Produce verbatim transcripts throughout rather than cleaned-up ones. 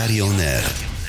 Дарионер.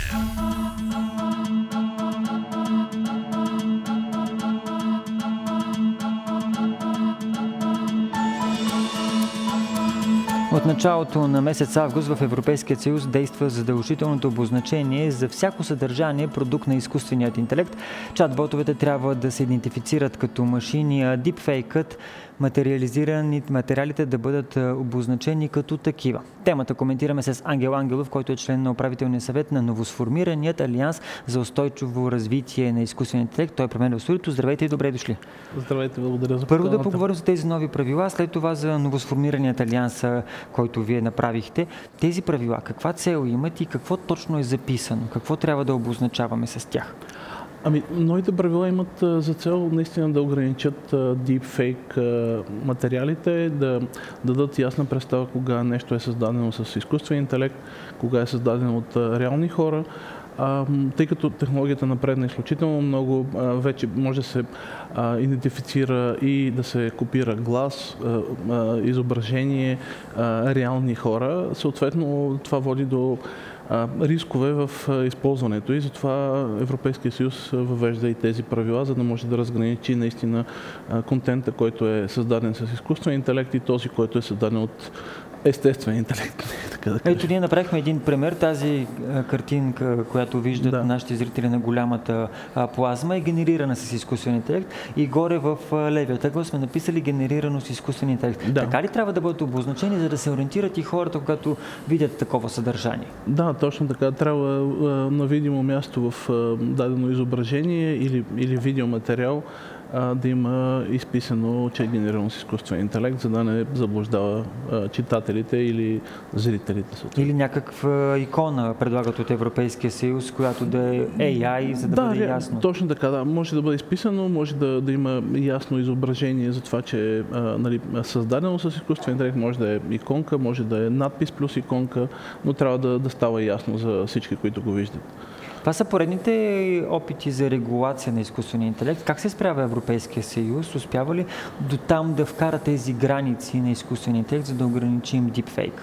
От началото на месец август в Европейския съюз действа задължителното обозначение за всяко съдържание, продукт на изкуственият интелект. Чат-ботовете трябва да се идентифицират като машини, а дипфейкът, материализирани материалите да бъдат обозначени като такива. Темата коментираме с Ангел Ангелов, който е член на управителния съвет на новосформираният Алианс за устойчиво развитие на изкуствения интелект. Той е при мен в студиото. Здравейте и добре дошли. Здравейте, благодаря за Първо да поговорим за тези нови правила, след това за новосформираният Алианс, който вие направихте. Тези правила, каква цел имат и какво точно е записано? Какво трябва да обозначаваме с тях? Ами, новите правила имат за цел наистина да ограничат дипфейк материалите, да дадат ясна представа кога нещо е създадено с изкуствен интелект, кога е създадено от реални хора. А, тъй като технологията напредна изключително много, а, вече може да се а, идентифицира и да се копира глас, а, а, изображение, а, реални хора. Съответно, това води до а, рискове в а, използването и затова Европейския съюз въвежда и тези правила, за да може да разграничи наистина а, контента, който е създаден с изкуствен интелект и този, който е създаден от естествен интелект. Така да Ето, ние направихме един пример. Тази а, картинка, която виждат да. нашите зрители на голямата а, плазма, е генерирана с изкуствен интелект и горе в а, левия тъгъл сме написали генерирано с изкуствен интелект. Да. Така ли трябва да бъдат обозначени, за да се ориентират и хората, когато видят такова съдържание? Да, точно така. Трябва а, на видимо място в а, дадено изображение или, или видеоматериал а, да има изписано, че е генерирано с изкуствен интелект, за да не заблуждава а, читателите или зрителите. Или някаква икона предлагат от Европейския съюз, която да е Ей Ай, за да, да бъде ясно. Точно така, да. Може да бъде изписано, може да, да има ясно изображение за това, че е а, нали, създадено с изкуствен интелект, може да е иконка, може да е надпис плюс иконка, но трябва да, да става ясно за всички, които го виждат. Това са поредните опити за регулация на изкуствения интелект. Как се справя Европейския съюз? Успява ли до там да вкара тези граници на изкуствения интелект, за да ограничим дипфейк?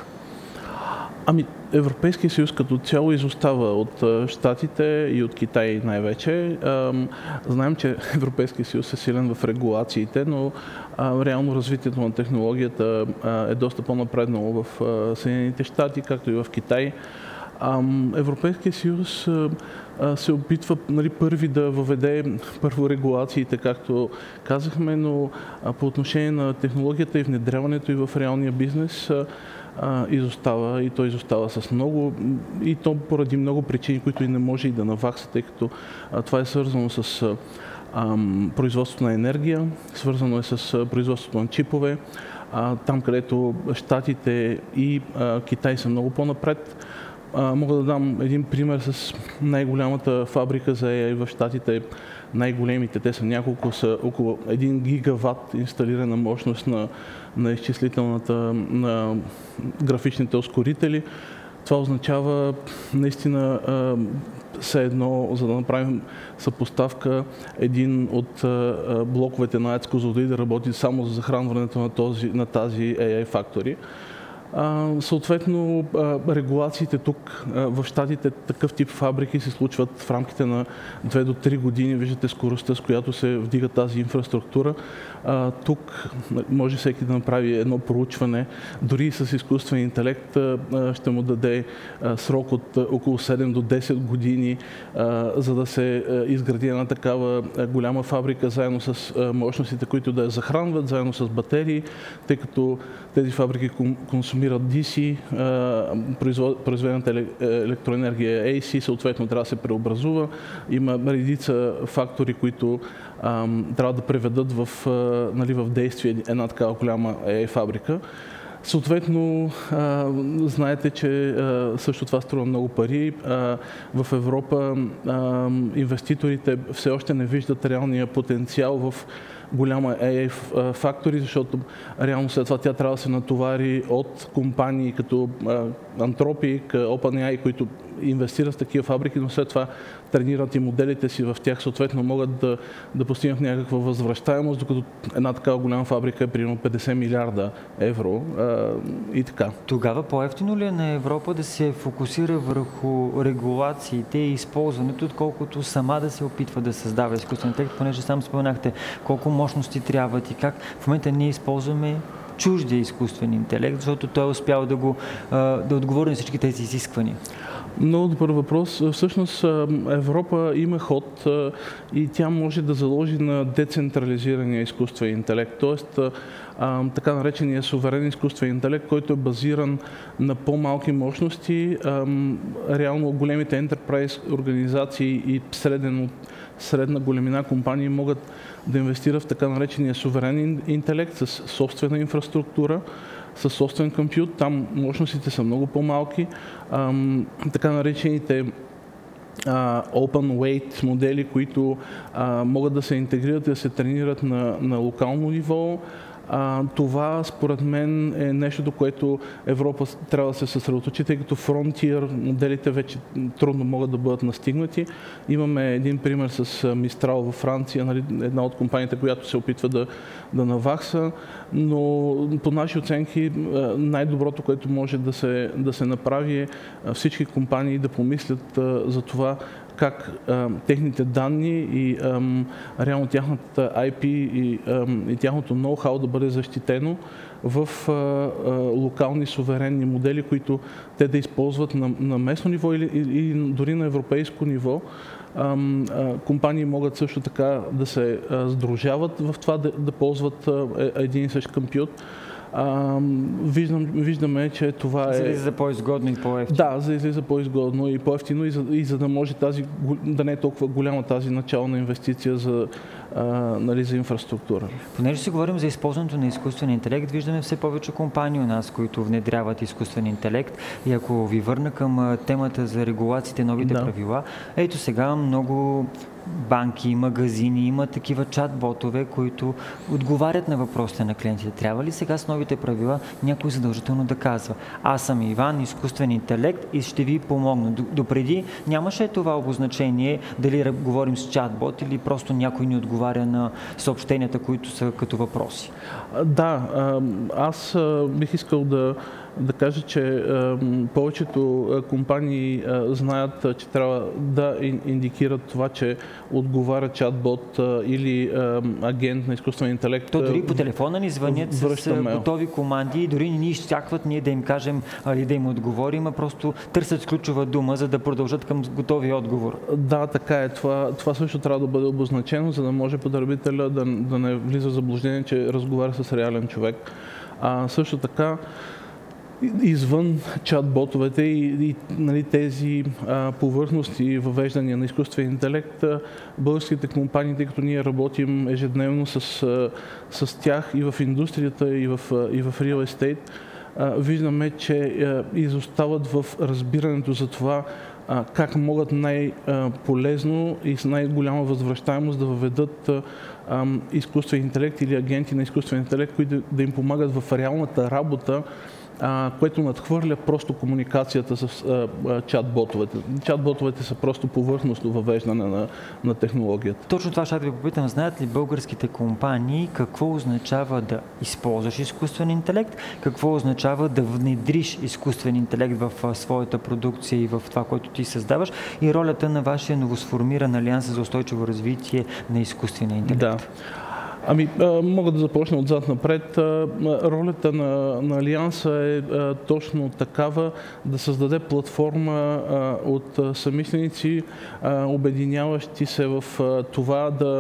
Ами, Европейския съюз като цяло изостава от Щатите и от Китай най-вече. Знаем, че Европейския съюз е силен в регулациите, но реално развитието на технологията е доста по-напреднало в Съединените щати, както и в Китай. Европейския съюз се опитва, нали, първи да въведе първо регулациите, както казахме, но по отношение на технологията и внедряването и в реалния бизнес изостава, и той изостава с много, и то поради много причини, които и не може и да навакса, тъй като това е свързано с производството на енергия, свързано е с производството на чипове, там където Щатите и Китай са много по-напред. Мога да дам един пример с най-голямата фабрика за Ей Ай в Щатите. Най-големите, те са няколко, са около един гигават инсталирана мощност на, на изчислителната, на графичните ускорители. Това означава наистина все едно, за да направим съпоставка, един от блоковете на АЕЦ Козлодуй да работи само за захранването на, този, на тази Ей Ай фактори. Uh, съответно, uh, регулациите тук uh, в Щатите, такъв тип фабрики се случват в рамките на две до три години. Виждате скоростта, с която се вдига тази инфраструктура. Uh, тук може всеки да направи едно проучване, дори с изкуствен интелект uh, ще му даде uh, срок от uh, около седем до десет години, uh, за да се uh, изгради една такава uh, голяма фабрика, заедно с uh, мощностите, които да я захранват, заедно с батерии, тъй като тези фабрики консумират Ди Си, произведената електроенергия Ей Си, съответно трябва да се преобразува. Има редица фактори, които а, трябва да преведат в, а, нали, в действие една такава голяма Ей Ай фабрика. Съответно, а, знаете, че а, също това струва много пари. А, в Европа а, инвеститорите все още не виждат реалния потенциал в голяма ей ай Factory, защото реално след това тя трябва да се натовари от компании като Anthropic, OpenAI, които инвестират в такива фабрики, но след това тренират и моделите си в тях, съответно могат да, да постигнат някаква възвръщаемост, докато една такава голяма фабрика е примерно петдесет милиарда евро а, и така. Тогава по-евтино ли е на Европа да се фокусира върху регулациите и използването, отколкото сама да се опитва да създава изкуствен интелект, понеже сам споменахте колко мощности трябват и как в момента ние използваме чуждия изкуствен интелект, защото той е успял да, го, да отговори на всички тези изисквания? Много добър въпрос. Всъщност Европа има ход и тя може да заложи на децентрализирания изкуствен интелект, т.е. така наречения суверен изкуствен интелект, който е базиран на по-малки мощности. Реално големите enterprise организации и среден, средна големина компании могат да инвестират в така наречения суверен интелект с собствена инфраструктура, със собствен компют. Там мощностите са много по-малки. Ам, така наречените а, open weight модели, които а, могат да се интегрират и да се тренират на, на локално ниво. А, това според мен е нещо, до което Европа трябва да се съсредоточи, тъй като Frontier моделите вече трудно могат да бъдат настигнати. Имаме един пример с Mistral във Франция, нали, една от компаниите, която се опитва да, да навакса, но по наши оценки най-доброто, което може да се, да се направи е всички компании да помислят а, за това как а, техните данни и ам, реално тяхната ай пи и, ам, и тяхното ноу-хау да бъде защитено в а, а, локални суверенни модели, които те да използват на, на местно ниво или, или дори на европейско ниво. Ам, а, компании могат също така да се а, сдружават в това да, да ползват а, един и същ компют. А, виждам, виждаме, че това е... За да излиза по-изгодно и по-евтино. Да, за да излиза по-изгодно и по-евтино и за, и за да може тази, да не е толкова голяма тази начална инвестиция за, а, нали, за инфраструктура. Понеже си говорим за използването на изкуствен интелект, виждаме все повече компании у нас, които внедряват изкуствен интелект. И ако ви върна към темата за регулациите, новите да. правила, ето сега много банки, магазини имат такива чат-ботове, които отговарят на въпросите на клиентите. Трябва ли сега с новите правила някой задължително да казва: аз съм Иван, изкуствен интелект и ще ви помогна? Допреди нямаше това обозначение дали говорим с чат-бот или просто някой ни отговаря на съобщенията, които са като въпроси. Да, аз бих искал да да кажа, че е, повечето компании е, знаят, че трябва да индикират това, че отговаря чат-бот е, или е, агент на изкуствен интелект. То дори по телефона ни звънят с готови команди и дори не ни изчакват ние да им кажем или да им отговорим, а просто търсят ключова дума, за да продължат към готови отговор. Да, така е. Това, това също трябва да бъде обозначено, за да може потребителя да, да не влиза в заблуждение, че разговаря с реален човек. А също така, извън чат-ботовете и, и нали, тези а, повърхности въвеждания на изкуствен интелект, а, българските компании, тъй като ние работим ежедневно с, а, с тях и в индустрията, и в, а, и в real estate, а, виждаме, че а, изостават в разбирането за това а, как могат най-полезно и с най-голяма възвръщаемост да въведат а, а, изкуствен интелект или агенти на изкуствен интелект, които да, да им помагат в реалната работа, А, което надхвърля просто комуникацията с а, а, чат-ботовете. Чат-ботовете са просто повърхностно въвеждане на, на технологията. Точно това ще ви попитам. Знаят ли българските компании какво означава да използваш изкуствен интелект, какво означава да внедриш изкуствен интелект в а, своята продукция и в това, което ти създаваш, и ролята на вашия новосформиран Алианс за устойчиво развитие на изкуствения интелект? Да. Ами, мога да започна отзад напред. Ролята на, на Алианса е точно такава: да създаде платформа от съмишленици, обединяващи се в това да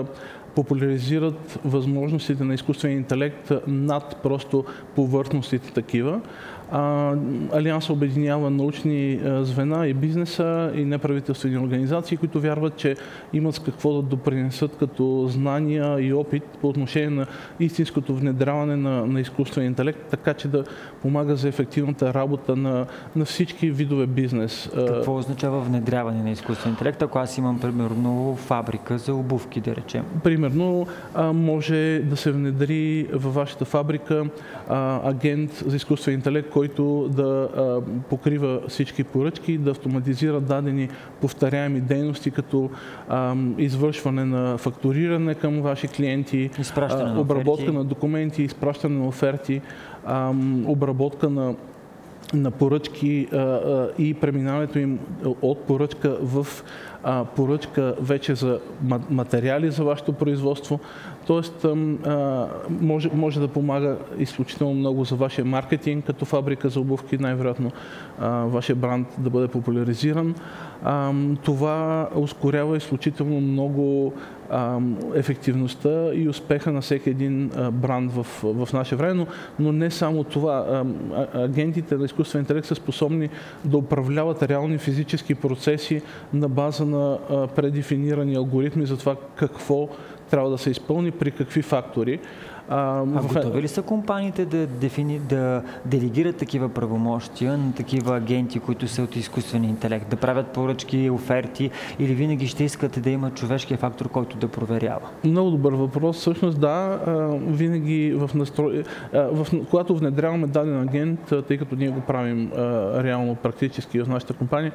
популяризират възможностите на изкуствения интелект над просто повърхностите такива. А, Алианса обединява научни а, звена и бизнеса и неправителствени организации, които вярват, че имат с какво да допринесат като знания и опит по отношение на истинското внедряване на, на изкуствен интелект, така че да помага за ефективната работа на, на всички видове бизнес. Какво означава внедряване на изкуствен интелект, ако аз имам примерно фабрика за обувки, да речем? Примерно а, може да се внедри във вашата фабрика а, агент за изкуствен интелект, който да а, покрива всички поръчки, да автоматизира дадени повторяеми дейности, като а, извършване на фактуриране към ваши клиенти, изпращане на обработка оферти. на документи, изпращане на оферти, а, обработка на на поръчки а, а, и преминаването им от поръчка в а, поръчка вече за материали за вашето производство. Тоест а, може, може да помага изключително много за вашия маркетинг като фабрика за обувки, най-вероятно а, вашия бранд да бъде популяризиран. А, това ускорява изключително много а, ефективността и успеха на всеки един а, бранд в, в наше време, но, но не само това. А, агентите на изкуствен интелект са способни да управляват реални физически процеси на база на а, предефинирани алгоритми за това какво трябва да се изпълни, при какви фактори. А, а готови ли са компаниите да, дефини... да делегират такива правомощия на такива агенти, които са от изкуствения интелект, да правят поръчки, оферти, или винаги ще искате да има човешкия фактор, който да проверява? Много добър въпрос. Всъщност да, винаги в настрой... в... когато внедряваме даден агент, тъй като ние го правим реално практически в нашата компания,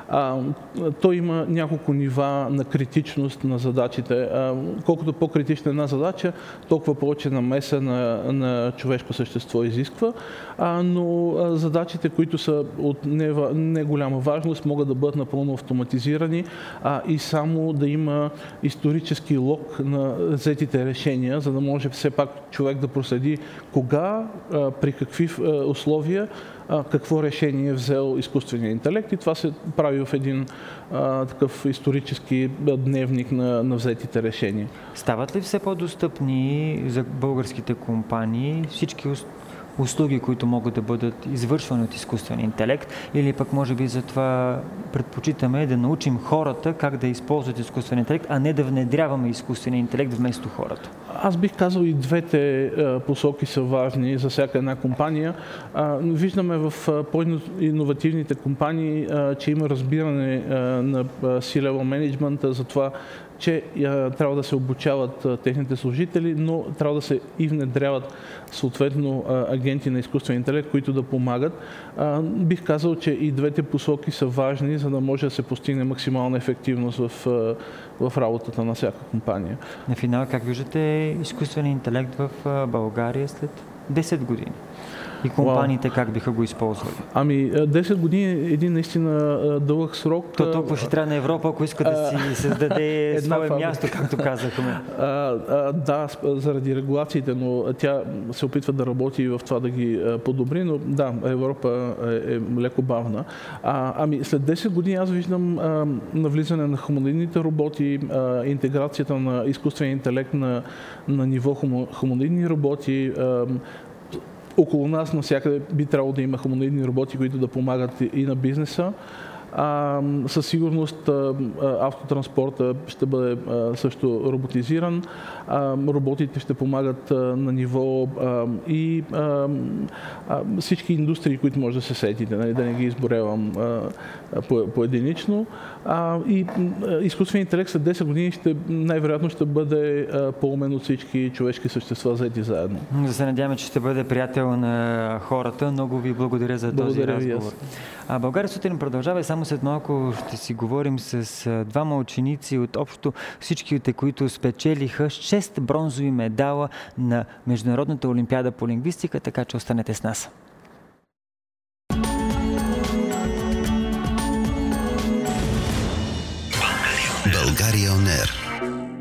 той има няколко нива на критичност на задачите. Колкото по-критична една задача, толкова повече намеса на, на човешко същество изисква, а, но а, задачите, които са от не, не голяма важност, могат да бъдат напълно автоматизирани а, и само да има исторически лог на взетите решения, за да може все пак човек да проследи кога, а, при какви а, условия, а, какво решение е взел изкуственият интелект, и това се прави в един а, такъв исторически дневник на, на взетите решения. Стават ли все по-достъпни за българските компании всички услуги, които могат да бъдат извършвани от изкуствен интелект, или пък може би затова предпочитаме да научим хората как да използват изкуствен интелект, а не да внедряваме изкуствен интелект вместо хората? Аз бих казал, и двете а, посоки са важни за всяка една компания. А, виждаме в а, по-иновативните компании, а, че има разбиране а, на C-level менеджмента за това, че а, трябва да се обучават а, техните служители, но трябва да се и внедряват съответно а, агенти на изкуствен интелект, които да помагат. А, бих казал, че и двете посоки са важни, за да може да се постигне максимална ефективност в, а, в работата на всяка компания. На финал, как виждате изкуствен интелект в а, България след десет години? И компаниите wow. как биха го използвали? Ами, десет години е един наистина дълъг срок. То толкова ще трябва на Европа, ако иска да си създаде свое място, както казахме. А, а, да, заради регулациите, но тя се опитва да работи в това да ги подобри, но да, Европа е, е леко бавна. А, ами, след десет години аз виждам а, навлизане на хуманоидните роботи, а, интеграцията на изкуствения интелект на, на ниво хуманоидни роботи. А, около нас навсякъде би трябвало да има хуманоидни роботи, които да помагат и на бизнеса. А, със сигурност а, автотранспорта ще бъде а, също роботизиран. А, роботите ще помагат а, на ниво а, и а, а, всички индустрии, които може да се сетите, нали, да не ги изборявам а, по, поединично. А, и а, изкуственият интелект след десет години ще, най-вероятно ще бъде а, по-умен от всички човешки същества взети заедно. Да се надяваме, че ще бъде приятел на хората. Много ви благодаря за този благодаря разговор. А България сутрин продължава и само след малко ще си говорим с двама ученици от общо всичките, които спечелиха шест бронзови медала на Международната олимпиада по лингвистика, така че останете с нас. България он ер.